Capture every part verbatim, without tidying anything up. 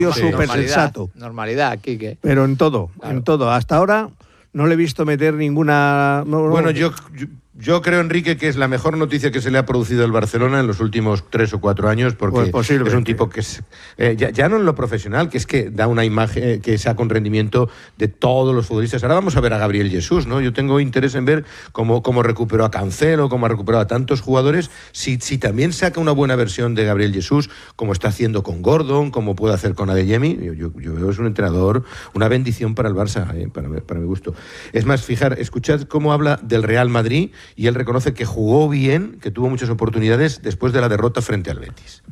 Sí, súper sensato. Normalidad, Quique. Pero en todo, claro. en todo. Hasta ahora no le he visto meter ninguna... No, bueno, no. yo... yo... Yo creo, Enrique, que es la mejor noticia que se le ha producido al Barcelona en los últimos tres o cuatro años, porque pues es un tipo que es, eh, ya, ya no en lo profesional, que es que da una imagen, eh, que saca un rendimiento de todos los futbolistas. Ahora vamos a ver a Gabriel Jesús, ¿no? Yo tengo interés en ver cómo, cómo recuperó a Cancelo, cómo ha recuperado a tantos jugadores, si, si también saca una buena versión de Gabriel Jesús, como está haciendo con Gordon, como puede hacer con Adeyemi. Yo, yo, yo veo es un entrenador, una bendición para el Barça, eh, para, para mi gusto. Es más, fijar, escuchad cómo habla del Real Madrid, y él reconoce que jugó bien, que tuvo muchas oportunidades después de la derrota frente al Betis.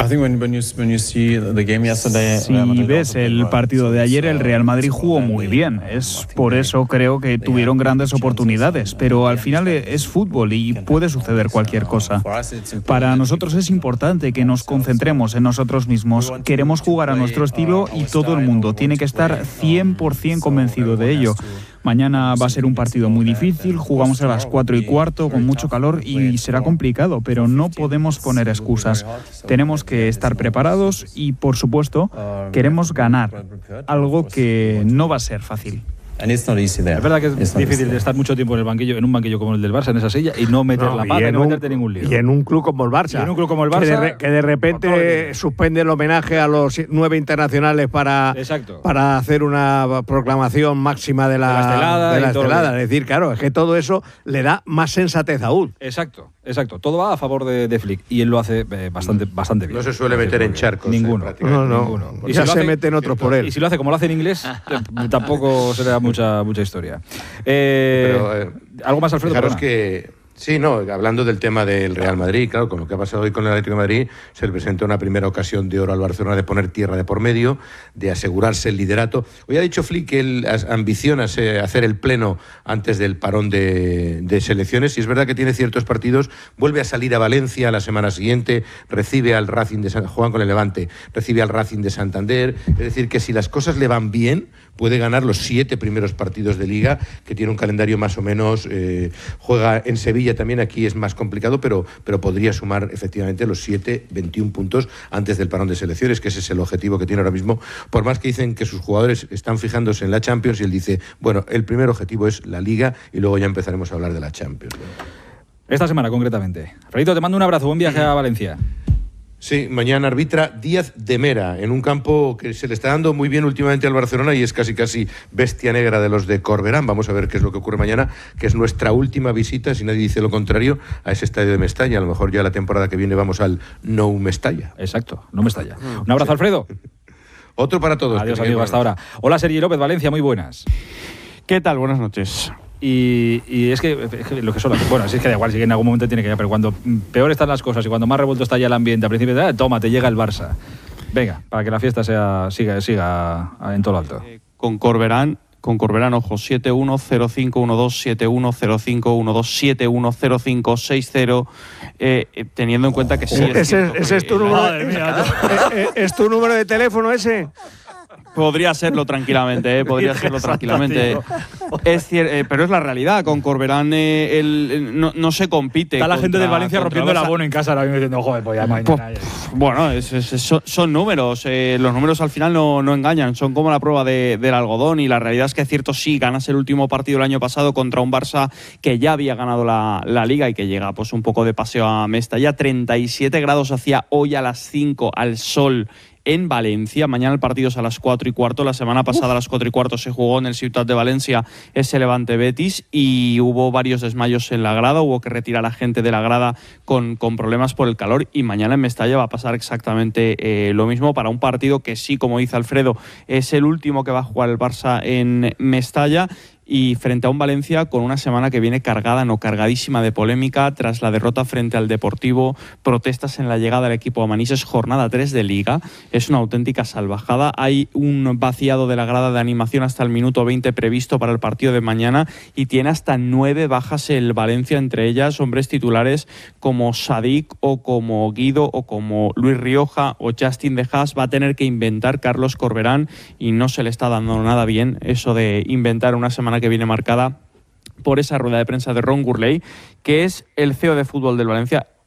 Si ves el partido de ayer, el Real Madrid jugó muy bien. Es por eso creo que tuvieron grandes oportunidades, pero al final es fútbol y puede suceder cualquier cosa. Para nosotros es importante que nos concentremos en nosotros mismos. Queremos jugar a nuestro estilo y todo el mundo tiene que estar cien por ciento convencido de ello. Mañana va a ser un partido muy difícil, jugamos a las cuatro y cuarto con mucho calor y será complicado, pero no podemos poner excusas. Tenemos que estar preparados y, por supuesto, queremos ganar, algo que no va a ser fácil. Es verdad que es It's difícil de estar mucho tiempo en el banquillo, en un banquillo como el del Barça, en esa silla, y no meter no, la pata y, y no un, meterte ningún lío. Y en un club como el Barça. Y en un club como el Barça. Que de, que de repente suspende el homenaje a los nueve internacionales para, para hacer una proclamación máxima de la, de la estelada. De la estelada. Es decir, claro, es que todo eso le da más sensatez aún. Exacto, exacto. Todo va a favor de, de Flick y él lo hace eh, bastante, bastante bien. No se suele meter en charcos. Ninguno. Eh, no, no. ninguno. Y ya si se hace, meten otros por él. Y si lo hace como lo hace en inglés, tampoco será mucha, mucha historia. Eh, Pero, eh, ¿Algo más, Alfredo? Fijaros que... Sí, no, hablando del tema del Real Madrid, claro, con lo que ha pasado hoy con el Atlético de Madrid, se le presenta una primera ocasión de oro al Barcelona de poner tierra de por medio, de asegurarse el liderato. Hoy ha dicho Flick que él ambiciona hacer el pleno antes del parón de, de selecciones, y es verdad que tiene ciertos partidos, vuelve a salir a Valencia la semana siguiente, recibe al Racing de San Juan con el Levante, recibe al Racing de Santander, es decir, que si las cosas le van bien, puede ganar los siete primeros partidos de Liga, que tiene un calendario más o menos, eh, juega en Sevilla también, aquí es más complicado, pero, pero podría sumar efectivamente los siete, veintiún puntos antes del parón de selecciones, que ese es el objetivo que tiene ahora mismo, por más que dicen que sus jugadores están fijándose en la Champions, y él dice, bueno, el primer objetivo es la Liga y luego ya empezaremos a hablar de la Champions. Esta semana concretamente. Alfredito, te mando un abrazo, buen viaje a Valencia. Sí, mañana arbitra Díaz de Mera, en un campo que se le está dando muy bien últimamente al Barcelona y es casi casi bestia negra de los de Corberán. Vamos a ver qué es lo que ocurre mañana, que es nuestra última visita, si nadie dice lo contrario, a ese estadio de Mestalla. A lo mejor ya la temporada que viene vamos al Nou Mestalla. Exacto, Nou Mestalla. Un abrazo, sí. Alfredo. Otro para todos. Adiós, amigo, hasta ahora. Hola, Sergi López, Valencia, muy buenas. ¿Qué tal? Buenas noches. Y, y es, que, es que lo que son las, bueno, si es que da igual, si en algún momento tiene que ir, pero cuando peor están las cosas y cuando más revuelto está ya el ambiente, al principio de, toma, te llega el Barça. Venga, para que la fiesta sea siga, siga en todo lo alto. Eh, con Corberán, con Corberán, ojo, siete uno cero cinco uno dos, siete uno cero cinco uno dos, siete uno cero cinco seis cero, eh, eh, teniendo en cuenta que sí es ese, ese es tu número de, ¿Es, es tu número de teléfono ese? Podría serlo tranquilamente, ¿eh? Podría serlo tranquilamente. Es cier- eh, pero es la realidad. Con Corberán eh, el, el, no, no se compite. Está la contra, gente del Valencia rompiendo el abono en casa ahora mismo diciendo, joder, pues ya no hay pues, nada. Bueno, es, es, es, son, son números. Eh, los números al final no, no engañan. Son como la prueba de, del algodón. Y la realidad es que es cierto, sí, ganas el último partido el año pasado contra un Barça que ya había ganado la, la Liga y que llega pues un poco de paseo a Mestalla. treinta y siete grados hacía hoy a las cinco al sol en Valencia. Mañana el partido es a las cuatro y cuarto. La semana pasada a las cuatro y cuarto se jugó en el Ciutat de Valencia ese Levante Betis y hubo varios desmayos en la grada. Hubo que retirar a gente de la grada con, con problemas por el calor, y mañana en Mestalla va a pasar exactamente eh, lo mismo para un partido que sí, como dice Alfredo, es el último que va a jugar el Barça en Mestalla. Y frente a un Valencia con una semana que viene cargada, no cargadísima de polémica, tras la derrota frente al Deportivo, protestas en la llegada del equipo a Manises, jornada tres de Liga, es una auténtica salvajada. Hay un vaciado de la grada de animación hasta el minuto veinte previsto para el partido de mañana y tiene hasta nueve bajas el Valencia, entre ellas hombres titulares como Sadik o como Guido o como Luis Rioja o Justin De Haas. Va a tener que inventar Carlos Corberán y no se le está dando nada bien eso de inventar una semana que viene marcada por esa rueda de prensa de Ron Gurley, que es el C E O de fútbol del Valencia.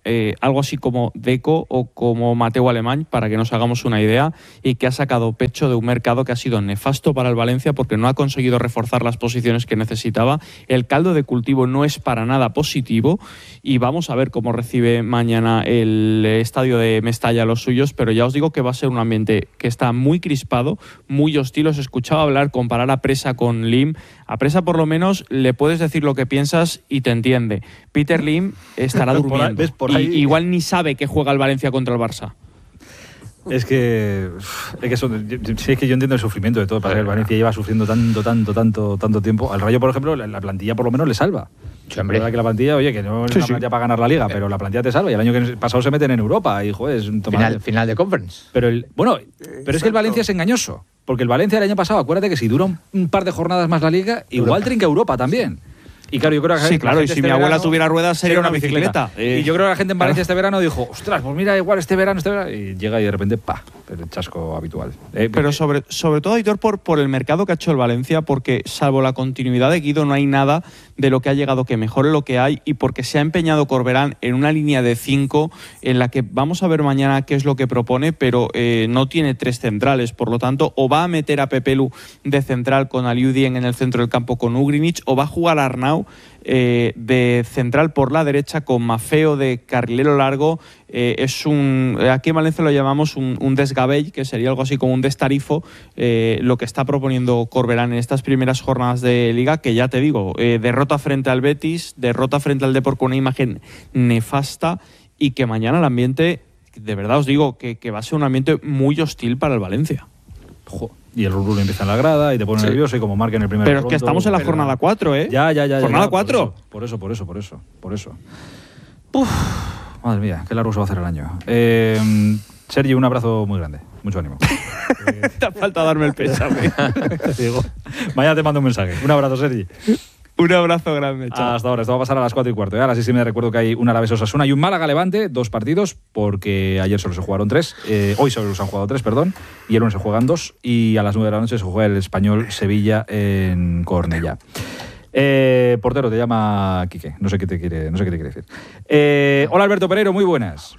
eh, algo así como Deco o como Mateu Alemany, para que nos hagamos una idea, y que ha sacado pecho de un mercado que ha sido nefasto para el Valencia porque no ha conseguido reforzar las posiciones que necesitaba. El caldo de cultivo no es para nada positivo y vamos a ver cómo recibe mañana el estadio de Mestalla a los suyos, pero ya os digo que va a ser un ambiente que está muy crispado, muy hostil. Os escuchaba hablar, comparar a Presa con Lim. A Presa por lo menos le puedes decir lo que piensas y te entiende. Peter Lim estará durmiendo. Por ahí, por ahí. Y, igual ni sabe que juega el Valencia contra el Barça. Es que, es que son, sí, es que yo entiendo el sufrimiento de todo. Para que el Valencia lleva sufriendo tanto, tanto, tanto, tanto tiempo. Al Rayo, por ejemplo, la, la plantilla por lo menos le salva. Sí, hombre. La verdad que la plantilla, oye, que no es sí, una plantilla sí. para ganar la Liga, pero la plantilla te salva. Y el año que pasado se meten en Europa y, joder, es un tomate. Final, final de Conference. Pero el, bueno, pero es que el Valencia es engañoso. Porque el Valencia el año pasado, acuérdate que si dura un, un par de jornadas más la Liga, igual Europa. Trinca Europa también. Y claro, yo creo que sí, claro, y si este mi abuela tuviera ruedas sería una bicicleta. bicicleta. Eh, y yo creo que la gente en Valencia claro. este verano dijo, ostras, pues mira, igual este verano, este verano. Y llega y de repente, pa, el chasco habitual. Eh, Pero sobre, sobre todo, Aitor, por, por el mercado que ha hecho el Valencia, porque salvo la continuidad de Guido no hay nada de lo que ha llegado que mejore lo que hay, y porque se ha empeñado Corberán en una línea de cinco en la que vamos a ver mañana qué es lo que propone, pero eh, no tiene tres centrales. Por lo tanto, o va a meter a Pepelu de central con Aliou Dieng en el centro del campo con Ugrinic, o va a jugar a Arnau Eh, de central por la derecha con Maffeo de carrilero largo. Eh, es un, aquí en Valencia lo llamamos un, un desgabell, que sería algo así como un destarifo, eh, lo que está proponiendo Corberán en estas primeras jornadas de Liga, que ya te digo, eh, derrota frente al Betis, derrota frente al Depor con una imagen nefasta, y que mañana el ambiente, de verdad os digo, que, que va a ser un ambiente muy hostil para el Valencia. Joder. Y el Rulul empieza en la grada y te pone sí. nervioso, y como marca en el primer Pero es que estamos en la jornada cuatro, ¿eh? Ya, ya, ya. Jornada ya, cuatro. Por eso, por eso, por eso, por eso. Por eso. Uf, madre mía, qué largo se va a hacer el año. Eh, Sergi, un abrazo muy grande. Mucho ánimo. eh, te ha faltado darme el pésame. Te digo. Mañana te mando un mensaje. Un abrazo, Sergi. Un abrazo grande, chao. Hasta ahora, esto va a pasar a las cuatro y cuarto. ¿eh? A las seis y media recuerdo que hay un Alavés Osasuna y un Málaga Levante, dos partidos, porque ayer solo se jugaron tres, eh, hoy solo se han jugado tres, perdón, y el lunes se juegan dos, y a las nueve de la noche se juega el Español Sevilla en Cornellá. Eh, portero, te llama Quique, no sé qué te quiere, no sé qué te quiere decir. Eh, hola Alberto Pereiro, muy buenas.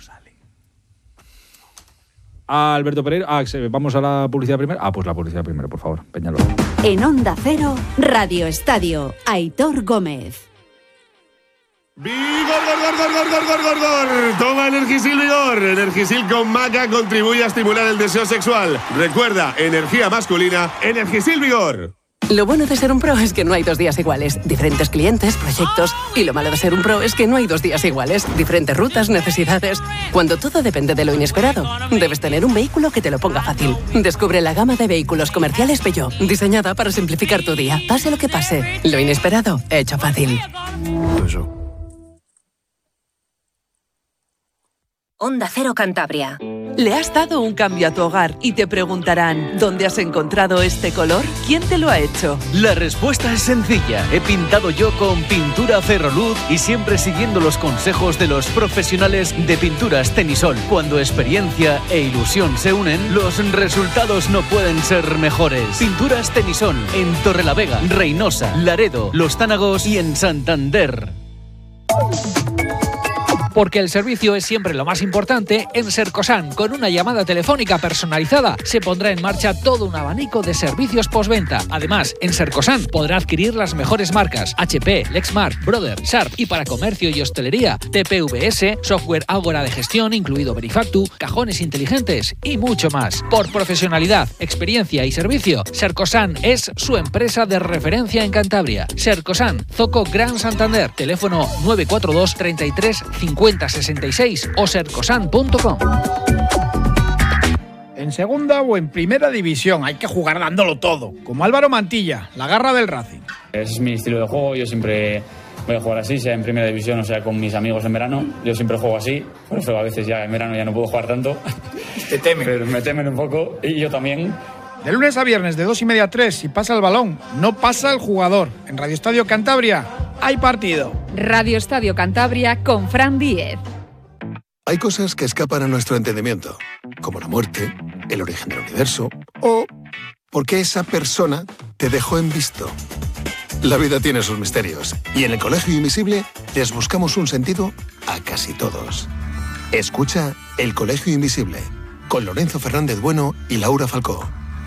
Alberto Pereiro. Ah, vamos a la publicidad primero. Ah, pues la publicidad primero, por favor. Peñaló. En Onda Cero, Radio Estadio, Aitor Gómez. ¡Vigor, gor, gor, gor, gor, gor, gor, gor! Toma Energisil Vigor. Energisil con maca contribuye a estimular el deseo sexual. Recuerda, energía masculina, Energisil Vigor. Lo bueno de ser un pro es que no hay dos días iguales. Diferentes clientes, proyectos. Y lo malo de ser un pro es que no hay dos días iguales. Diferentes rutas, necesidades. Cuando todo depende de lo inesperado, debes tener un vehículo que te lo ponga fácil. Descubre la gama de vehículos comerciales Peugeot, diseñada para simplificar tu día. Pase lo que pase, lo inesperado, hecho fácil. Eso. Onda Cero Cantabria. Le has dado un cambio a tu hogar y te preguntarán, ¿dónde has encontrado este color? ¿Quién te lo ha hecho? La respuesta es sencilla. He pintado yo con Pintura Ferroluz y siempre siguiendo los consejos de los profesionales de Pinturas Tenisol. Cuando experiencia e ilusión se unen, los resultados no pueden ser mejores. Pinturas Tenisol en Torrelavega, Reynosa, Laredo, Los Tánagos y en Santander. Porque el servicio es siempre lo más importante, en Sercosan, con una llamada telefónica personalizada, se pondrá en marcha todo un abanico de servicios postventa. Además, en Sercosan podrá adquirir las mejores marcas H P, Lexmark, Brother, Sharp, y para comercio y hostelería, T P V S, software Ágora de gestión, incluido Verifactu, cajones inteligentes y mucho más. Por profesionalidad, experiencia y servicio, Sercosan es su empresa de referencia en Cantabria. Sercosan, Zoco Gran Santander, teléfono nueve cuatro dos, treinta y tres, cincuenta sesenta y seis o sercosan punto com. En segunda o en primera división hay que jugar dándolo todo, como Álvaro Mantilla, la garra del Racing. Es mi estilo de juego, yo siempre voy a jugar así, sea en primera división o sea con mis amigos en verano. Yo siempre juego así, por eso a veces ya en verano ya no puedo jugar tanto. Te temen. Pero me temen un poco y yo también. De lunes a viernes de dos y media a tres, si pasa el balón, no pasa el jugador. En Radio Estadio Cantabria hay partido. Radio Estadio Cantabria con Fran Díez. Hay cosas que escapan a nuestro entendimiento, como la muerte, el origen del universo o por qué esa persona te dejó en visto. La vida tiene sus misterios y en el Colegio Invisible les buscamos un sentido a casi todos. Escucha El Colegio Invisible con Lorenzo Fernández Bueno y Laura Falcó.